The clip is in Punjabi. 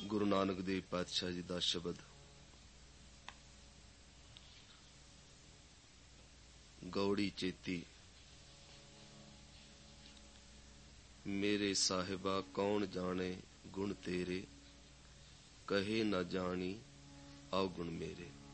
ਗੁਰੂ ਨਾਨਕ ਦੇਵ ਪਾਤਸ਼ਾਹ ਜੀ ਦਾ ਸ਼ਬਦ। ਗੌੜੀ ਚੇਤੀ। ਮੇਰੇ ਸਾਹਿਬਾ ਕੌਣ ਜਾਣੇ ਗੁਣ ਤੇਰੇ, ਕਹੇ ਨਾ ਜਾਣੀ ਅਵਗੁਣ ਮੇਰੇ।